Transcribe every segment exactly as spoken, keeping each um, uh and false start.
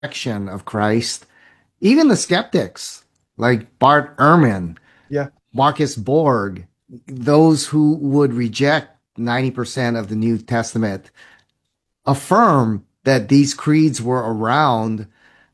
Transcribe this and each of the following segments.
resurrection of Christ, even the skeptics like Bart Ehrman, Yeah. Marcus Borg, those who would reject ninety percent of the New Testament, affirm that these creeds were around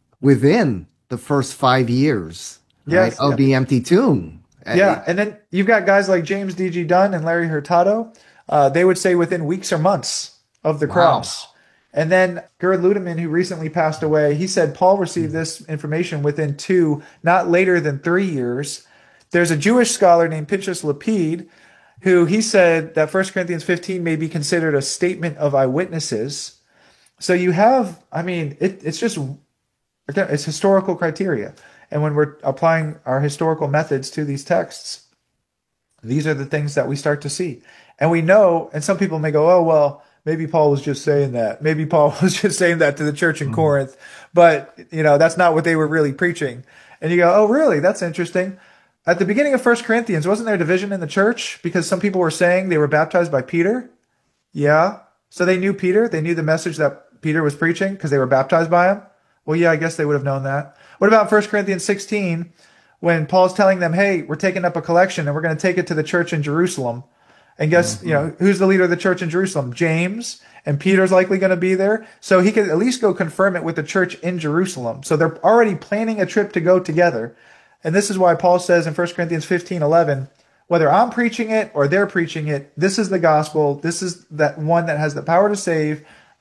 within the first five years, right, Yes. of Yeah. the empty tomb. Uh, Yeah. And then you've got guys like James D G. Dunn and Larry Hurtado. Uh, they would say within weeks or months of the wow. cross. And then Gerd Ludemann, who recently passed away, he said Paul received this information within two, not later than three years. There's a Jewish scholar named Pinchas Lapid, who he said that First Corinthians fifteen may be considered a statement of eyewitnesses. So you have, I mean, it, it's just, again, it's historical criteria. And when we're applying our historical methods to these texts, these are the things that we start to see. And we know, and some people may go, oh, well, maybe Paul was just saying that. Maybe Paul was just saying that to the church in Mhm. Corinth, but you know, that's not what they were really preaching. And you go, oh, really? That's interesting. At the beginning of First Corinthians, wasn't there division in the church because some people were saying they were baptized by Peter? Yeah. So they knew Peter. They knew the message that Peter was preaching because they were baptized by him. Well, yeah, I guess they would have known that. What about First Corinthians sixteen when Paul's telling them, hey, we're taking up a collection and we're going to take it to the church in Jerusalem? And guess, you Mhm. know, who's the leader of the church in Jerusalem? James. And Peter's likely going to be there. So he could at least go confirm it with the church in Jerusalem. So they're already planning a trip to go together. And this is why Paul says in First Corinthians fifteen eleven, whether I'm preaching it or they're preaching it, this is the gospel. This is that one that has the power to save.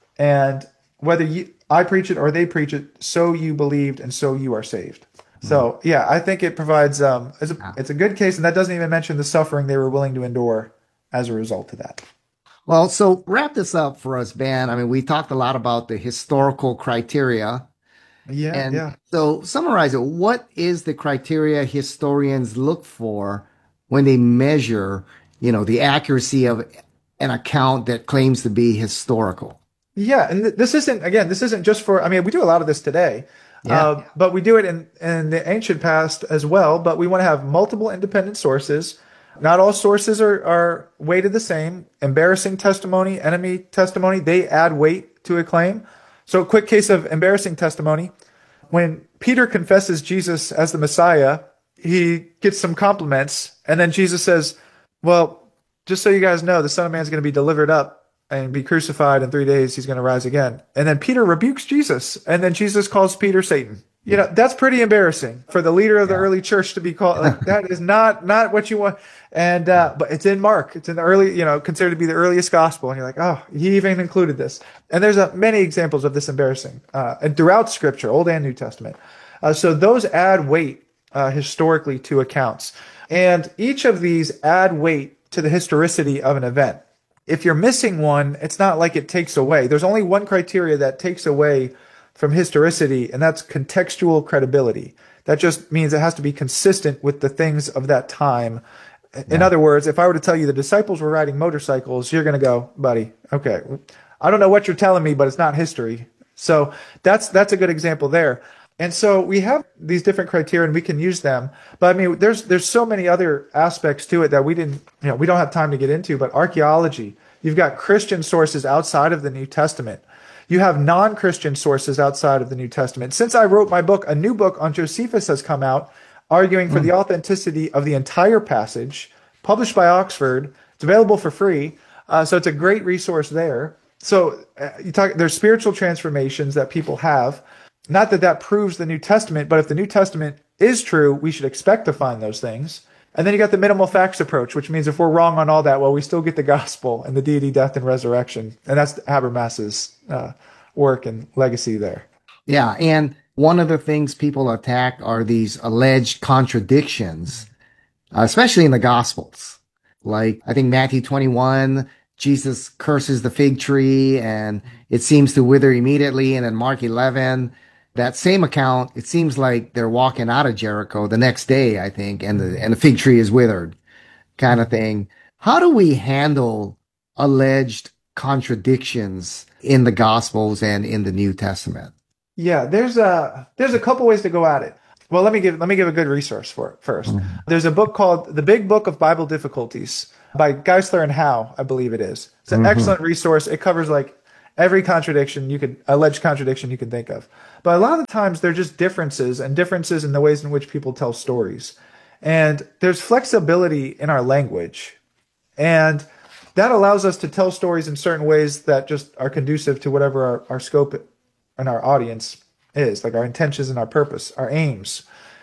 And whether you, I preach it or they preach it, so you believed and so you are saved. Mhm. So yeah, I think it provides um, it's a Yeah. it's a good case, and that doesn't even mention the suffering they were willing to endure as a result of that. Well, so wrap this up for us, Ben. I mean, we talked a lot about the historical criteria. Yeah, And yeah. so summarize it. What is the criteria historians look for when they measure, you know, the accuracy of an account that claims to be historical? Yeah, and th- this isn't again. This isn't just for. I mean, we do a lot of this today, Yeah. uh, but we do it in in the ancient past as well. But we want to have multiple independent sources. Not all sources are are weighted the same. Embarrassing testimony, enemy testimony, they add weight to a claim. So, a quick case of embarrassing testimony: when Peter confesses Jesus as the Messiah, he gets some compliments, and then Jesus says, "Well, just so you guys know, the Son of Man is going to be delivered up and be crucified in three days. He's going to rise again." And then Peter rebukes Jesus, and then Jesus calls Peter Satan. You know, that's pretty embarrassing for the leader of the Yeah. early church to be called. Like, that is not not what you want. And uh, but it's in Mark. It's in the early, you know, considered to be the earliest gospel. And you're like, oh, he even included this. And there's uh, many examples of this embarrassing, uh, and throughout Scripture, Old and New Testament. Uh, so those add weight uh, historically to accounts, and each of these add weight to the historicity of an event. If you're missing one, it's not like it takes away. There's only one criteria that takes away from historicity, and that's contextual credibility. That just means it has to be consistent with the things of that time. In Yeah. other words, if I were to tell you the disciples were riding motorcycles, you're going to go, buddy, okay, I don't know what you're telling me, but it's not history. So that's that's a good example there. And so we have these different criteria and we can use them. But I mean, there's there's so many other aspects to it that we didn't, you know, we don't have time to get into, but archaeology, you've got Christian sources outside of the New Testament. You have non-Christian sources outside of the New Testament. Since I wrote my book, a new book on Josephus has come out, arguing for the Mm. authenticity of the entire passage, published by Oxford. It's available for free, uh, so it's a great resource there. So uh, you talk. There's spiritual transformations that people have. Not that that proves the New Testament, but if the New Testament is true, we should expect to find those things. And then you got the minimal facts approach, which means if we're wrong on all that, well, we still get the gospel and the deity, death, and resurrection. And that's Habermas's uh, work and legacy there. Yeah. And one of the things people attack are these alleged contradictions, uh, especially in the Gospels. Like, I think Matthew twenty-one, Jesus curses the fig tree and it seems to wither immediately. And then Mark eleven, that same account, it seems like they're walking out of Jericho the next day, I think, and the, and the fig tree is withered, kind of thing. How do we handle alleged contradictions in the Gospels and in the New Testament? Yeah, there's a there's a couple ways to go at it. Well, let me give let me give a good resource for it first. Mhm. There's a book called The Big Book of Bible Difficulties by Geisler and Howe, I believe it is. It's an Mhm. excellent resource. It covers like every contradiction you could, alleged contradiction you can think of. But a lot of the times they're just differences and differences in the ways in which people tell stories. And there's flexibility in our language. And that allows us to tell stories in certain ways that just are conducive to whatever our, our scope and our audience is, like our intentions and our purpose, our aims.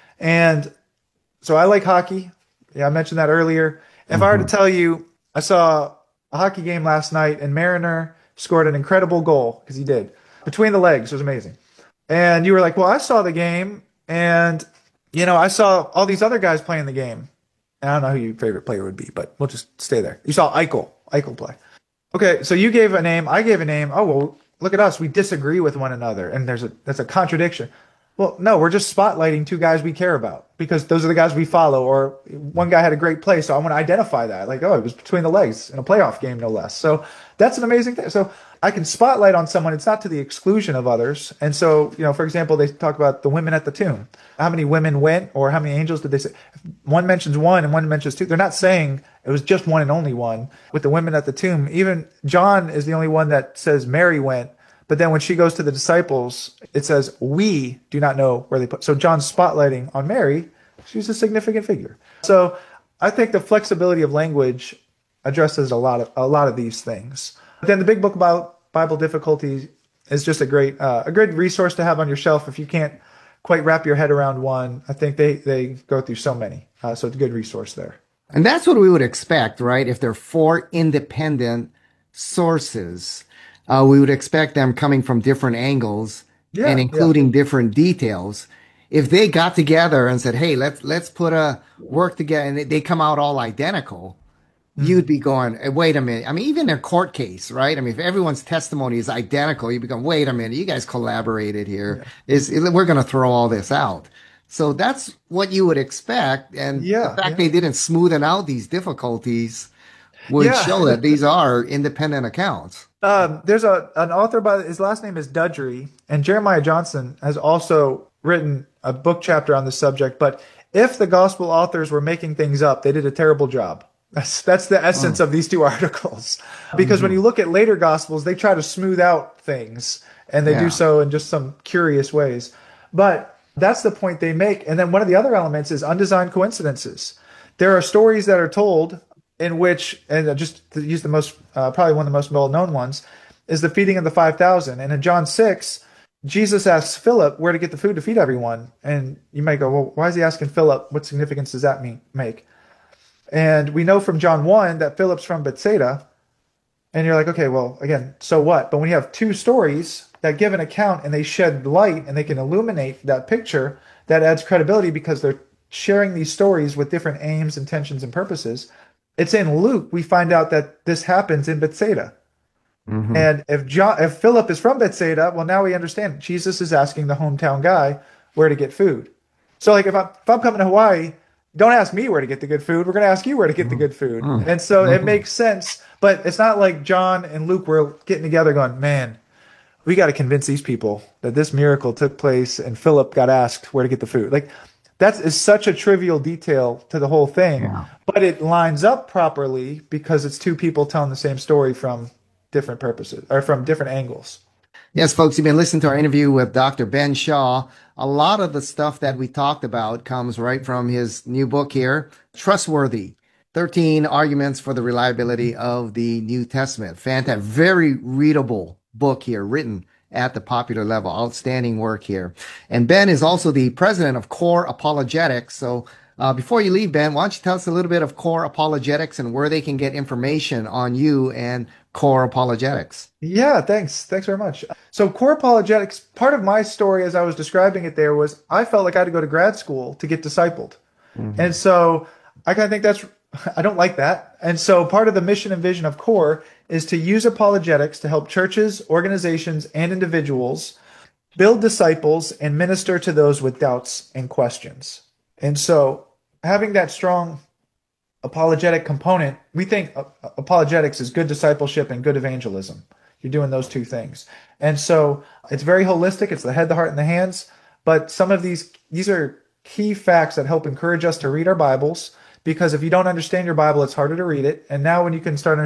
And so I like hockey. Yeah, I mentioned that earlier. If Mm-hmm. I were to tell you, I saw a hockey game last night and Mariner scored an incredible goal, because he did, between the legs. It was amazing. And you were like, well, I saw the game and, you know, I saw all these other guys playing the game. And I don't know who your favorite player would be, but we'll just stay there. You saw Eichel, Eichel play. Okay, so you gave a name, I gave a name. Oh, well, look at us. We disagree with one another. And there's a that's a contradiction. Well, no, we're just spotlighting two guys we care about because those are the guys we follow. Or one guy had a great play, so I want to identify that. Like, oh, it was between the legs in a playoff game, no less. So that's an amazing thing. So I can spotlight on someone. It's not to the exclusion of others. And so, you know, for example, they talk about the women at the tomb. How many women went, or how many angels did they say? If one mentions one and one mentions two, they're not saying it was just one and only one. With the women at the tomb, even John is the only one that says Mary went. But then when she goes to the disciples, it says, we do not know where they put. So John's spotlighting on Mary. She's a significant figure. So I think the flexibility of language addresses a lot of a lot of these things. But then the Big Book about Bible Difficulties is just a great uh, a good resource to have on your shelf if you can't quite wrap your head around one. I think they, they go through so many. Uh, so it's a good resource there. And that's what we would expect, right? If there are four independent sources, uh, we would expect them coming from different angles Yeah, and yeah. including different details. If they got together and said, "Hey, let's let's put a work together," and they they come out all identical, you'd be going, "Eh, wait a minute." I mean, even in a court case, right? I mean, if everyone's testimony is identical, you'd be going, "Wait a minute, you guys collaborated here. Is we're going to throw all this out." So that's what you would expect, and Yeah, the fact yeah. they didn't smoothen out these difficulties would Yeah. show that these are independent accounts. Um, there's a an author by his last name is Dudgery, and Jeremiah Johnson has also written a book chapter on the subject. But if the gospel authors were making things up, they did a terrible job. That's that's the essence of these two articles. Because when you look at later gospels, they try to smooth out things, and they Yeah. do so in just some curious ways. But that's the point they make. And then one of the other elements is undesigned coincidences. There are stories that are told in which, and just to use the most, uh, probably one of the most well-known ones, is the feeding of the five thousand. And in John six, Jesus asks Philip where to get the food to feed everyone. And you might go, well, why is he asking Philip? What significance does that mean make? And we know from John one that Philip's from Bethsaida. And you're like, okay, well, again, so what? But when you have two stories that give an account and they shed light and they can illuminate that picture, that adds credibility because they're sharing these stories with different aims, intentions, and purposes. It's in Luke, we find out that this happens in Bethsaida. Mhm. And if John, if Philip is from Bethsaida, well, now we understand Jesus is asking the hometown guy where to get food. So, like, if I'm, if I'm coming to Hawaii, don't ask me where to get the good food. We're going to ask you where to get the good food. And so it makes sense. But it's not like John and Luke were getting together going, man, we got to convince these people that this miracle took place and Philip got asked where to get the food. Like, that is such a trivial detail to the whole thing. Yeah. But it lines up properly because it's two people telling the same story from different purposes or from different angles. Yes, folks, you've been listening to our interview with Doctor Ben Shaw. A lot of the stuff that we talked about comes right from his new book here, Trustworthy, thirteen Arguments for the Reliability of the New Testament. Fantastic, very readable book here, written at the popular level. Outstanding work here. And Ben is also the president of Core Apologetics. So uh, before you leave, Ben, why don't you tell us a little bit of Core Apologetics and where they can get information on you and Core Apologetics? Yeah, thanks. Thanks very much. So, core apologetics, part of my story as I was describing it there was I felt like I had to go to grad school to get discipled. And so I kind of think that's, I don't like that. And so part of the mission and vision of Core is to use apologetics to help churches, organizations, and individuals build disciples and minister to those with doubts and questions. And so having that strong apologetic component, we think uh, apologetics is good discipleship and good evangelism. You're doing those two things. And so it's very holistic. It's the head, the heart, and the hands. But some of these, these are key facts that help encourage us to read our Bibles, because if you don't understand your Bible, it's harder to read it. And now when you can start,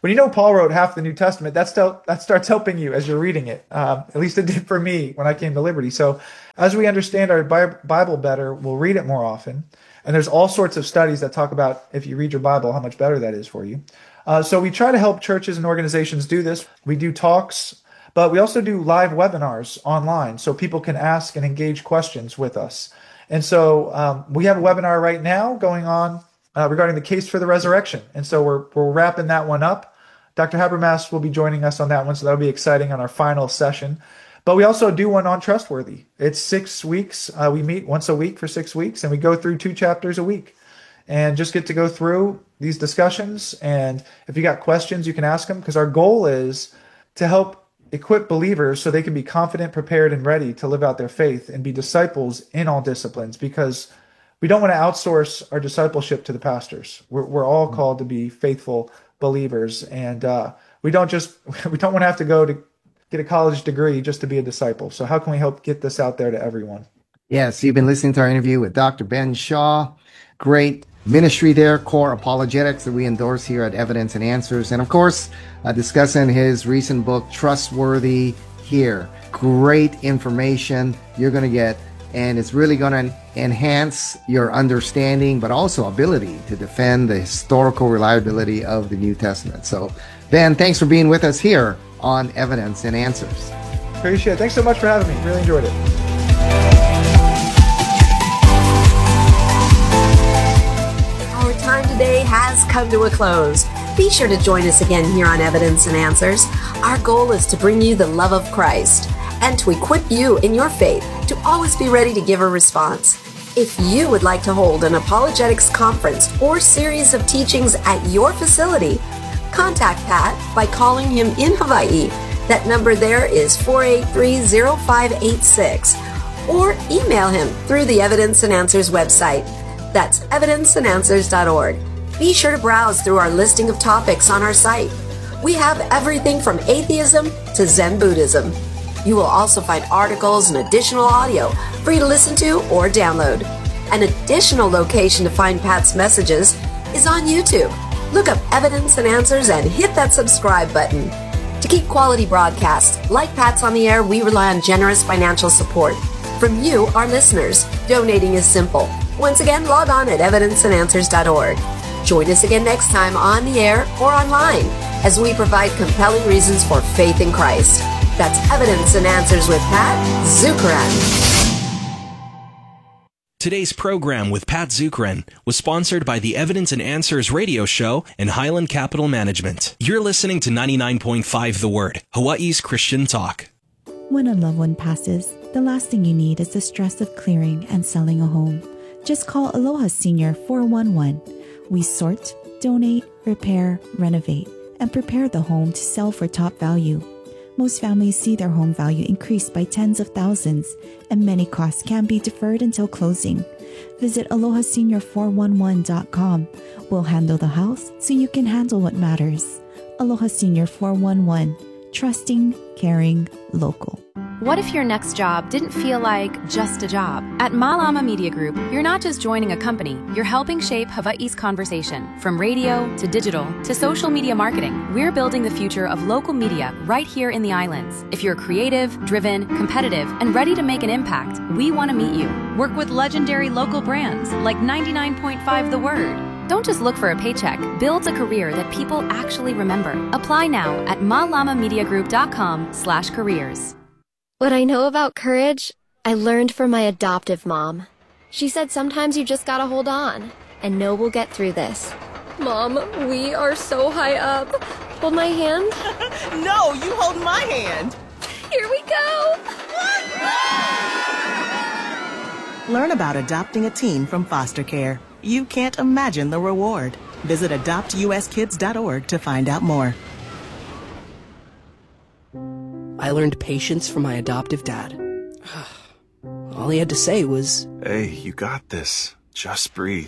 when you know Paul wrote half the New Testament, that, still, that starts helping you as you're reading it. Um, at least it did for me when I came to Liberty. So as we understand our Bible better, we'll read it more often. And there's all sorts of studies that talk about, if you read your Bible, how much better that is for you. Uh, so we try to help churches and organizations do this. We do talks, but we also do live webinars online so people can ask and engage questions with us. And so um, we have a webinar right now going on uh, regarding the case for the resurrection. And so we're we're wrapping that one up. Doctor Habermas will be joining us on that one, so that'll be exciting on our final session. But we also do one on trustworthy. It's six weeks. Uh, we meet once a week for six weeks, and we go through two chapters a week. And just get to go through these discussions. And if you got questions, you can ask them, because our goal is to help equip believers so they can be confident, prepared, and ready to live out their faith and be disciples in all disciplines, because we don't want to outsource our discipleship to the pastors. We're, we're all called to be faithful believers. And uh, we don't just, we don't want to have to go to get a college degree just to be a disciple. So how can we help get this out there to everyone? Yes, you've been listening to our interview with Doctor Ben Shaw. Great ministry there, Core Apologetics, that we endorse here at Evidence and Answers. And of course, uh, discussing his recent book, Trustworthy, here. Great information you're going to get, and it's really going to enhance your understanding, but also ability to defend the historical reliability of the New Testament. So, Ben, thanks for being with us here on Evidence and Answers. Appreciate it. Thanks so much for having me. Really enjoyed it. Our time today has come to a close. Be sure to join us again here on Evidence and Answers. Our goal is to bring you the love of Christ and to equip you in your faith to always be ready to give a response. If you would like to hold an apologetics conference or series of teachings at your facility, contact Pat by calling him in Hawaii. That number there is four eight three, zero five eight six, or email him through the Evidence and Answers website. That's evidence and answers dot org. Be sure to browse through our listing of topics on our site. We have everything from atheism to Zen Buddhism. You will also find articles and additional audio for you to listen to or download. An additional location to find Pat's messages is on YouTube. Look up Evidence and Answers and hit that subscribe button. To keep quality broadcasts like Pat's on the air, we rely on generous financial support from you, our listeners. Donating is simple. Once again, log on at evidence and answers dot org. Join us again next time on the air or online as we provide compelling reasons for faith in Christ. That's Evidence and Answers with Pat Zukeran. Today's program with Pat Zukeran was sponsored by the Evidence and Answers radio show and Highland Capital Management. You're listening to ninety-nine point five The Word, Hawaii's Christian talk. When a loved one passes, the last thing you need is the stress of clearing and selling a home. Just call Aloha Senior four one one. We sort, donate, repair, renovate, and prepare the home to sell for top value. Most families see their home value increase by tens of thousands, and many costs can be deferred until closing. Visit aloha senior four one one dot com. We'll handle the house so you can handle what matters. Aloha Senior four one one. Trusting, caring, local. What if your next job didn't feel like just a job? At Malama Media Group, you're not just joining a company, you're helping shape Hawaii's conversation. From radio to digital to social media marketing, we're building the future of local media right here in the islands. If you're creative, driven, competitive, and ready to make an impact, we want to meet you. Work with legendary local brands like ninety-nine point five The Word. Don't just look for a paycheck. Build a career that people actually remember. Apply now at malamamediagroup.com slash careers. What I know about courage, I learned from my adoptive mom. She said sometimes you just gotta hold on and know we'll get through this. Mom, we are so high up. Hold my hand. No, you hold my hand. Here we go. Learn about adopting a teen from foster care. You can't imagine the reward. Visit adopt u s kids dot org to find out more. I learned patience from my adoptive dad. All he had to say was, "Hey, you got this. Just breathe."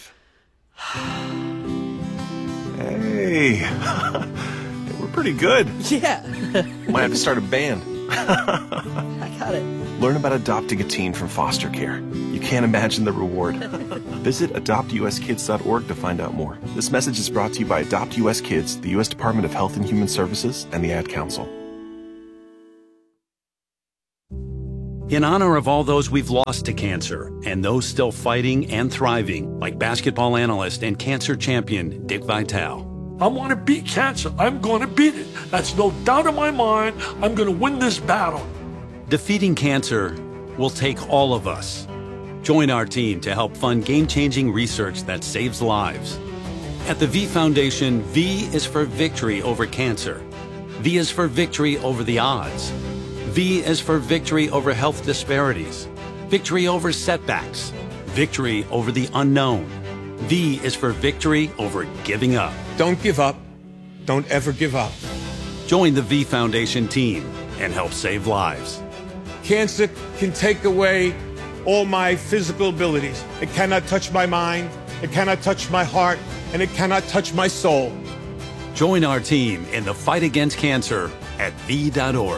Hey, we're pretty good. Yeah. Might have to start a band. I got it. Learn about adopting a teen from foster care. You can't imagine the reward. Visit adopt u s kids dot org to find out more. This message is brought to you by Adopt U S Kids, the U S Department of Health and Human Services, and the Ad Council. In honor of all those we've lost to cancer and those still fighting and thriving, like basketball analyst and cancer champion Dick Vitale. I want to beat cancer. I'm going to beat it. That's no doubt in my mind. I'm going to win this battle. Defeating cancer will take all of us. Join our team to help fund game-changing research that saves lives. At the V Foundation, V is for victory over cancer. V is for victory over the odds. V is for victory over health disparities, victory over setbacks, victory over the unknown. V is for victory over giving up. Don't give up. Don't ever give up. Join the V Foundation team and help save lives. Cancer can take away all my physical abilities. It cannot touch my mind, it cannot touch my heart, and it cannot touch my soul. Join our team in the fight against cancer at V dot org.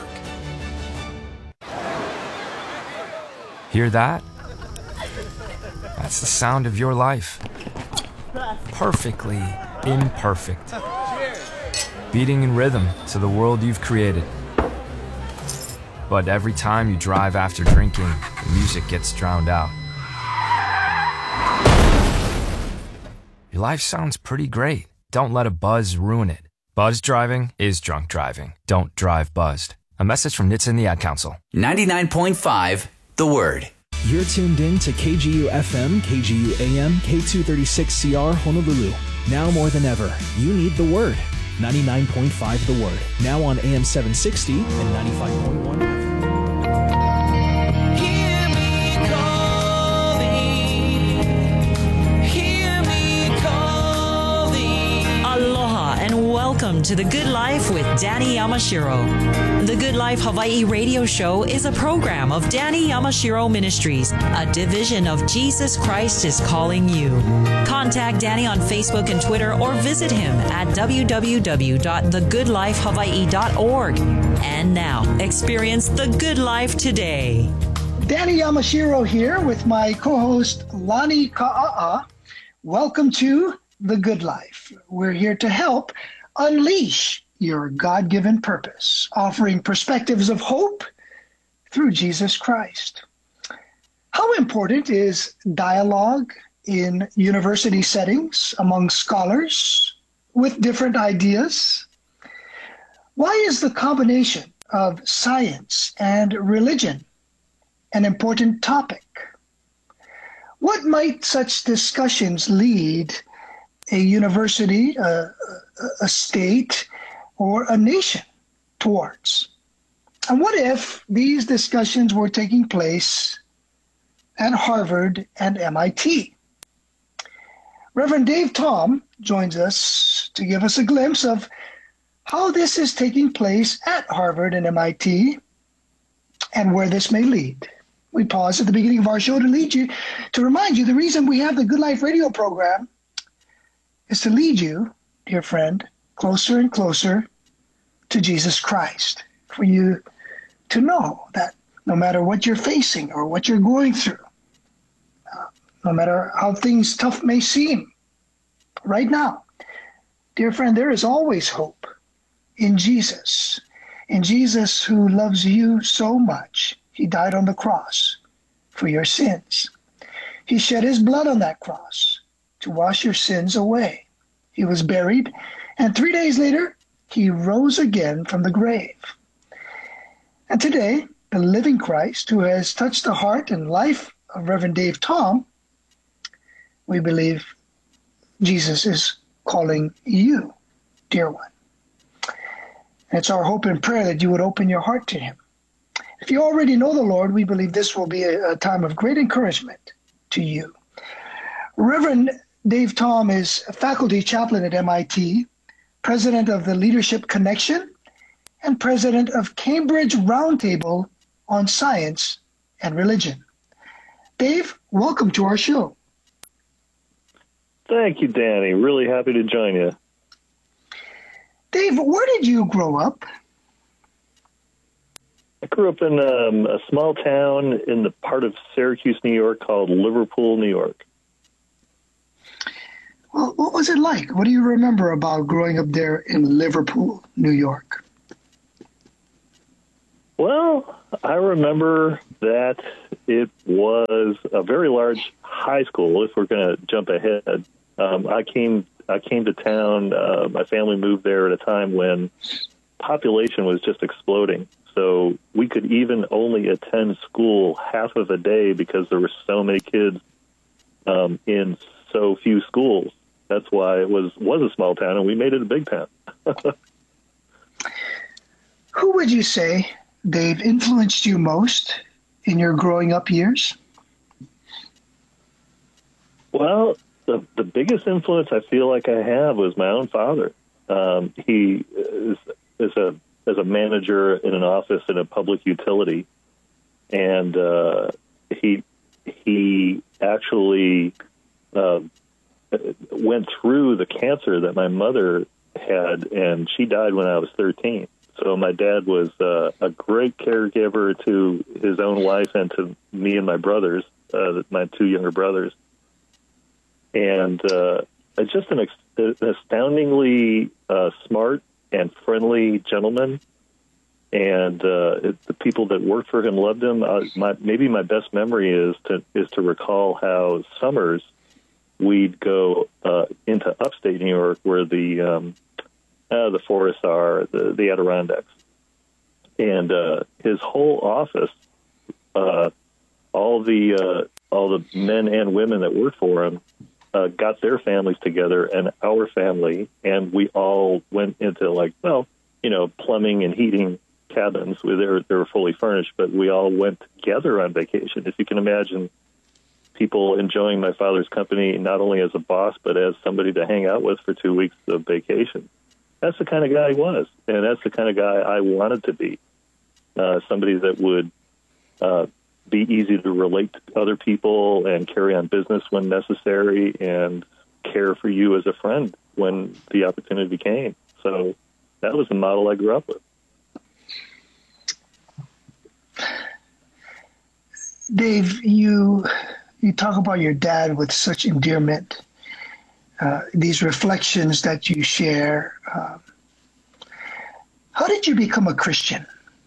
Hear that? That's the sound of your life. Perfectly imperfect. Beating in rhythm to the world you've created. But every time you drive after drinking, the music gets drowned out. Your life sounds pretty great. Don't let a buzz ruin it. Buzz driving is drunk driving. Don't drive buzzed. A message from N H T S and the Ad Council. ninety-nine point five The Word. You're tuned in to K G U F M, K G U A M, K two thirty-six C R Honolulu. Now more than ever, you need the Word. ninety-nine point five The Word. Now on A M seven sixty and ninety-five point one F M. Hear me calling. Hear me calling. Aloha and welcome to The Good Life with Danny Yamashiro. The Good Life Hawaii radio show is a program of Danny Yamashiro Ministries, a division of Jesus Christ is Calling You. Contact Danny on Facebook and Twitter or visit him at w w w dot the good life hawaii dot org. And now, experience the good life today. Danny Yamashiro here with my co-host Lani Ka'a'a. Welcome to The Good Life. We're here to help unleash your God-given purpose, offering perspectives of hope through Jesus Christ. How important is dialogue in university settings among scholars with different ideas? Why is the combination of science and religion an important topic? What might such discussions lead a university, a, a state, or a nation towards? And what if these discussions were taking place at Harvard and M I T? Reverend Dave Tom joins us to give us a glimpse of how this is taking place at Harvard and M I T and where this may lead. We pause at the beginning of our show to lead you, to remind you the reason we have the Good Life radio program is to lead you, dear friend, closer and closer to Jesus Christ, for you to know that no matter what you're facing or what you're going through, uh, no matter how things tough may seem right now, dear friend, there is always hope in Jesus, in Jesus who loves you so much. He died on the cross for your sins. He shed his blood on that cross to wash your sins away. He was buried, and three days later, he rose again from the grave. And today, the living Christ, who has touched the heart and life of Reverend Dave Tom, we believe Jesus is calling you, dear one. And it's our hope and prayer that you would open your heart to him. If you already know the Lord, we believe this will be a, a time of great encouragement to you. Reverend Dave Tom is a faculty chaplain at M I T, president of the Leadership Connection, and president of Cambridge Roundtable on Science and Religion. Dave, welcome to our show. Thank you, Danny. Really happy to join you. Dave, where did you grow up? I grew up in um, a small town in the part of Syracuse, New York called Liverpool, New York. Well, what was it like? What do you remember about growing up there in Liverpool, New York? Well, I remember that it was a very large high school. If we're going to jump ahead, um, I came I came to town. Uh, my family moved there at a time when population was just exploding. So we could even only attend school half of a day because there were so many kids um, in so few schools. That's why it was was a small town, and we made it a big town. Who would you say, Dave, influenced you most in your growing up years? Well, the the biggest influence I feel like I have was my own father. Um, he is, is a as a manager in an office in a public utility, and uh, he he actually uh, went through the cancer that my mother had, and she died when I was thirteen. So my dad was uh, a great caregiver to his own wife and to me and my brothers, uh, my two younger brothers, and uh, just an, ex- an astoundingly uh, smart and friendly gentleman, and uh, it, the people that worked for him loved him. Uh, my, maybe my best memory is to is to recall how summers we'd go uh, into upstate New York, where the um, uh, the forests are, the, the Adirondacks, and uh, his whole office, uh, all the uh, all the men and women that worked for him. Uh, got their families together and our family, and we all went into, like, well, you know, plumbing and heating cabins. They were, they were fully furnished, but we all went together on vacation. If you can imagine people enjoying my father's company, not only as a boss, but as somebody to hang out with for two weeks of vacation. That's the kind of guy he was, and that's the kind of guy I wanted to be. Uh, somebody that would uh, be easy to relate to other people and carry on business when necessary and care for you as a friend when the opportunity came. So that was the model I grew up with. Dave, you you talk about your dad with such endearment. Uh, these reflections that you share. Uh, how did you become a Christian?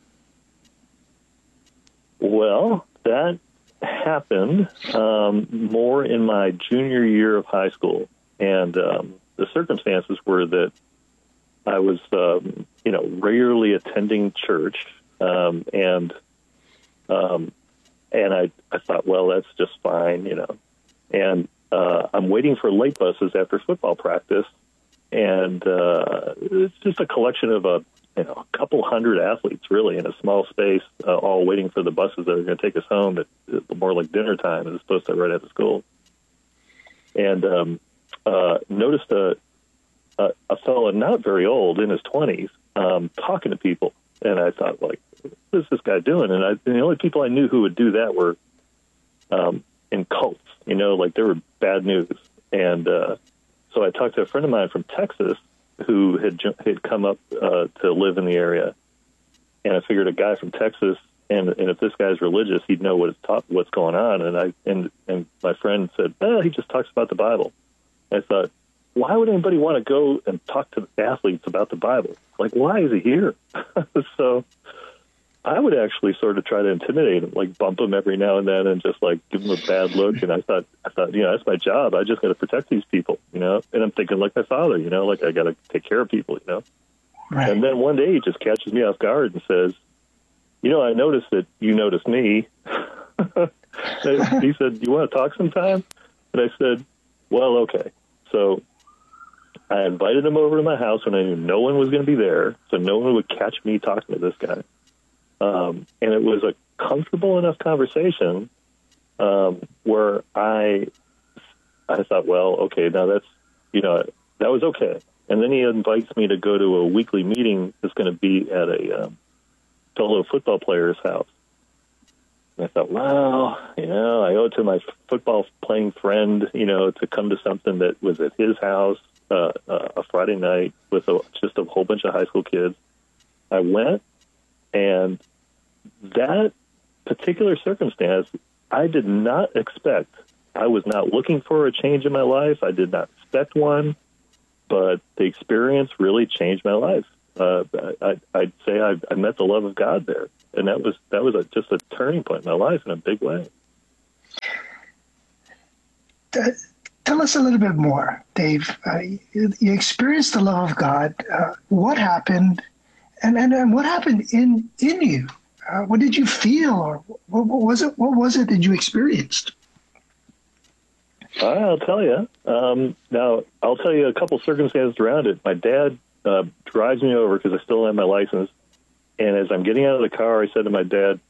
Well, that happened um, more in my junior year of high school, and um, the circumstances were that I was, um, you know, regularly attending church, um, and um, and I, I thought, well, that's just fine, you know, and uh, I'm waiting for late buses after football practice, and uh, it's just a collection of a you know, a couple hundred athletes, really, in a small space, uh, all waiting for the buses that are going to take us home at, at more like dinner time as opposed to right after school. And um, uh, noticed a, a, a fellow not very old, in his twenties, um, talking to people. And I thought, like, what is this guy doing? And, I, and the only people I knew who would do that were um, in cults, you know, like they were bad news. And uh, so I talked to a friend of mine from Texas who had had come up uh, to live in the area, and I figured a guy from Texas, and and if this guy's religious, he'd know what it's ta- what's going on. And I and and my friend said, "Oh, he just talks about the Bible." And I thought, why would anybody want to go and talk to the athletes about the Bible? Like, why is he here? So I would actually sort of try to intimidate him, like bump him every now and then, and just like give him a bad look. And I thought, I thought, you know, that's my job. I just got to protect these people, you know. And I'm thinking like my father, you know, like I got to take care of people, you know. Right. And then one day he just catches me off guard and says, "You know, I noticed that you noticed me." He said, "Do you want to talk sometime?" And I said, "Well, okay." So I invited him over to my house when I knew no one was going to be there, so no one would catch me talking to this guy. Um, and it was a comfortable enough conversation um, where I I thought, well, okay, now that's, you know, that was okay. And then he invites me to go to a weekly meeting that's going to be at a um, fellow football player's house. And I thought, well, you know, I owe it to my football playing friend, you know, to come to something that was at his house uh, uh, a Friday night with a, just a whole bunch of high school kids. I went, and that particular circumstance, I did not expect. I was not looking for a change in my life. I did not expect one, but the experience really changed my life. Uh, I, I'd say I, I met the love of God there, and that was that was a, just a turning point in my life in a big way. Uh, tell us a little bit more, Dave. Uh, you, you experienced the love of God. Uh, what happened, and, and and what happened in in you? Uh, what did you feel, or what, what was it? What was it that you experienced? I'll tell you. Um, now, I'll tell you a couple circumstances around it. My dad uh, drives me over because I still have my license. And as I'm getting out of the car, I said to my dad,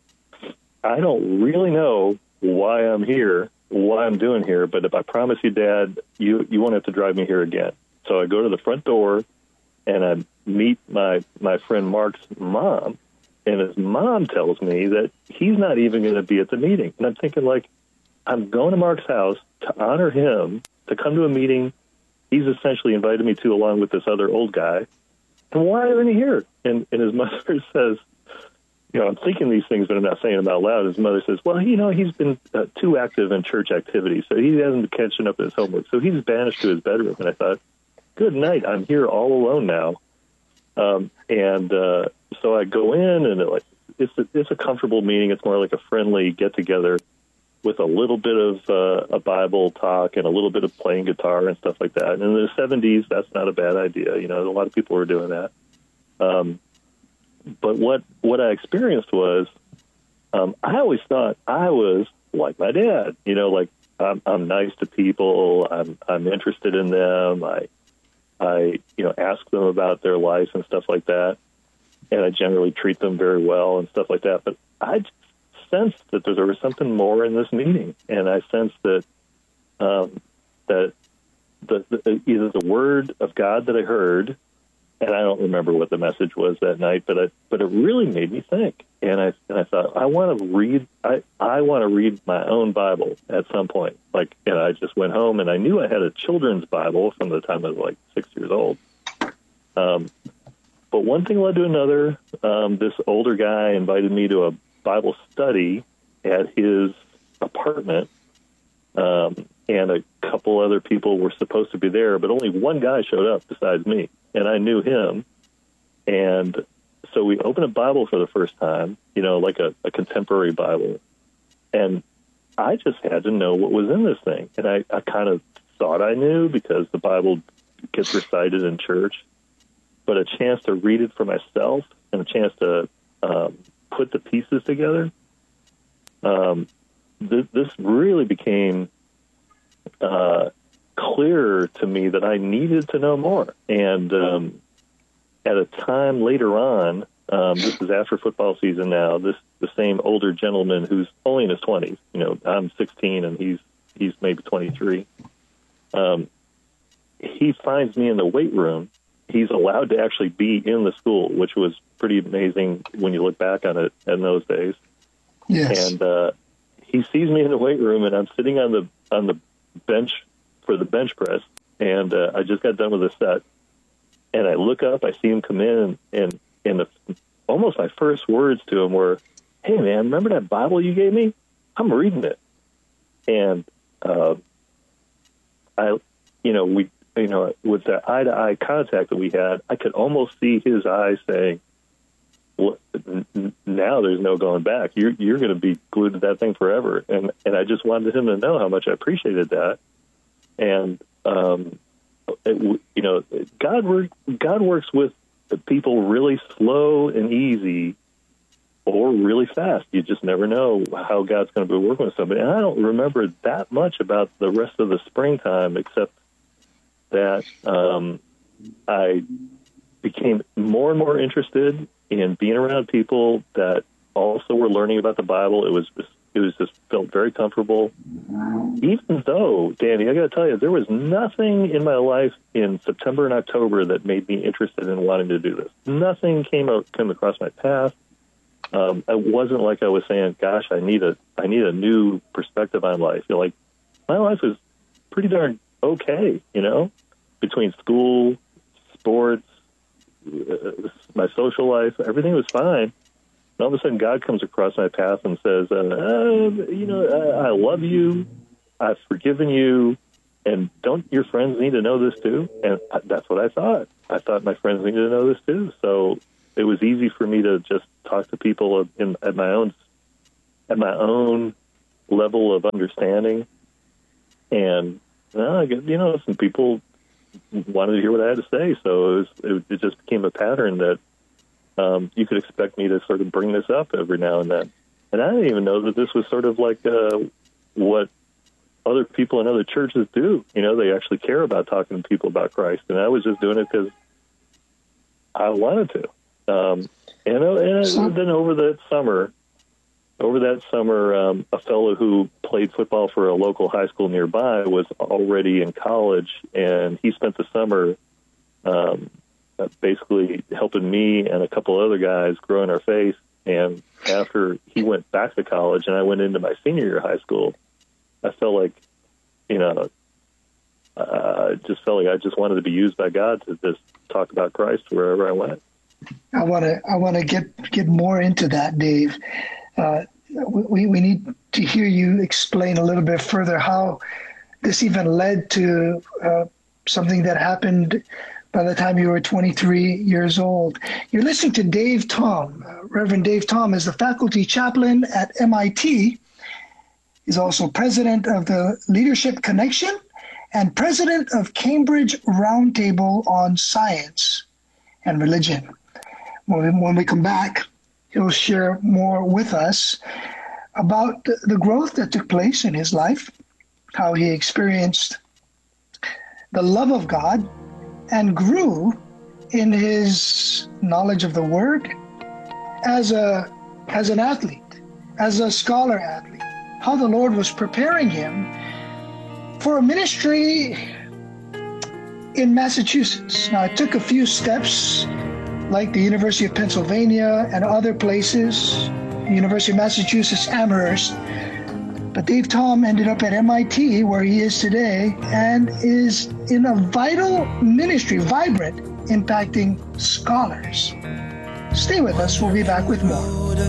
I don't really know why I'm here, what I'm doing here, but if I promise you, Dad, you, you won't have to drive me here again. So I go to the front door and I meet my, my friend Mark's mom. And his mom tells me that he's not even going to be at the meeting. And I'm thinking, like, I'm going to Mark's house to honor him, to come to a meeting he's essentially invited me to along with this other old guy. And why isn't he here? And, and his mother says, you know, I'm thinking these things, but I'm not saying them out loud. His mother says, well, you know, he's been uh, too active in church activities, so he hasn't been catching up with his homework. So he's banished to his bedroom. And I thought, good night. I'm here all alone now. Um, and uh, so I go in, and it, like it's a, it's a comfortable meeting. It's more like a friendly get-together with a little bit of uh, a Bible talk and a little bit of playing guitar and stuff like that. And in the seventies, that's not a bad idea. You know, a lot of people were doing that. Um, but what what I experienced was, um, I always thought I was like my dad. You know, like I'm, I'm nice to people. I'm I'm interested in them. I I you know ask them about their life and stuff like that, and I generally treat them very well and stuff like that. But I sensed that there was something more in this meeting, and I sensed that um, that the, the either the word of God that I heard, and I don't remember what the message was that night, but I, but it really made me think, and I and I thought I want to read I I want to read my own Bible at some point. Like, and I just went home, and I knew I had a children's Bible from the time I was like six years old. Um, but one thing led to another. Um, this older guy invited me to a Bible study at his apartment, um, and a couple other people were supposed to be there, but only one guy showed up besides me, and I knew him. And so we opened a Bible for the first time, you know, like a, a contemporary Bible, and I just had to know what was in this thing. And I, I kind of thought I knew because the Bible gets recited in church, but a chance to read it for myself and a chance to um, put the pieces together, um, th- this really became uh, clearer to me that I needed to know more. And um, at a time later on, um, this is after football season now, this the same older gentleman who's only in his twenties, you know, I'm sixteen and he's he's maybe twenty-three, um, he finds me in the weight room. He's allowed to actually be in the school, which was pretty amazing when you look back on it in those days. Yes. And uh, he sees me in the weight room, and I'm sitting on the on the bench for the bench press, and uh, I just got done with a set. And I look up, I see him come in, and and the, almost my first words to him were, "Hey, man, remember that Bible you gave me? I'm reading it." And uh, I, you know, we. You know, with that eye-to-eye contact that we had, I could almost see his eyes saying, well, n- now there's no going back. You're you're going to be glued to that thing forever. And and I just wanted him to know how much I appreciated that. And, um, it, you know, God, work, God works with people really slow and easy or really fast. You just never know how God's going to be working with somebody. And I don't remember that much about the rest of the springtime except that um, I became more and more interested in being around people that also were learning about the Bible. It was it was just felt very comfortable. Even though, Danny, I got to tell you, there was nothing in my life in September and October that made me interested in wanting to do this. Nothing came out, came across my path. Um, it wasn't like I was saying, "Gosh, I need a I need a new perspective on life." You know, like my life was pretty darn okay, you know, between school, sports, uh, my social life, everything was fine. all of a sudden, God comes across my path and says, uh, uh, you know, I, I love you. I've forgiven you. And don't your friends need to know this too? And that's what I thought. I thought my friends needed to know this too. So it was easy for me to just talk to people in, at my own at my own level of understanding. And uh, you know, some people wanted to hear what I had to say. So it, was, it, it just became a pattern that um, you could expect me to sort of bring this up every now and then. And I didn't even know that this was sort of like uh, what other people in other churches do. You know, they actually care about talking to people about Christ. And I was just doing it because I wanted to. Um, and and then over that summer, over that summer, um, a fellow who played football for a local high school nearby was already in college, and he spent the summer um, basically helping me and a couple other guys grow in our faith. And after he went back to college and I went into my senior year of high school, I felt like, you know, I uh, just felt like I just wanted to be used by God to just talk about Christ wherever I went. I want to I want to get get more into that, Dave. Uh, we we need to hear you explain a little bit further how this even led to uh, something that happened by the time you were twenty-three years old. You're listening to Dave Tom. Uh, Reverend Dave Tom is the faculty chaplain at M I T. He's also president of the Leadership Connection and president of Cambridge Roundtable on Science and Religion. When we, when we come back, he'll share more with us about the growth that took place in his life, how he experienced the love of God and grew in his knowledge of the Word as a as an athlete, as a scholar athlete, how the Lord was preparing him for a ministry in Massachusetts. Now, it took a few steps, like the University of Pennsylvania and other places, University of Massachusetts Amherst, but Dave Tom ended up at M I T, where he is today, and is in a vital ministry, vibrant, impacting scholars. Stay with us. We'll be back with more.